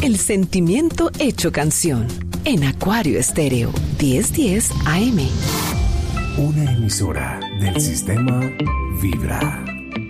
el sentimiento hecho canción. En Acuario Estéreo, 1010 AM. Una emisora del sistema Vibra.